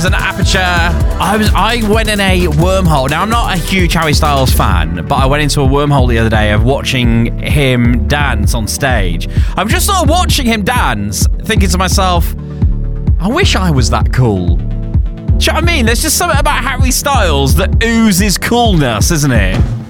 Styles and Aperture. I went in a wormhole. Now, I'm not a huge Harry Styles fan, but I went into a wormhole the other day of watching him dance on stage. I'm just sort of watching him dance, thinking to myself, I wish I was that cool. Do you know what I mean? There's just something about Harry Styles that oozes coolness, isn't it?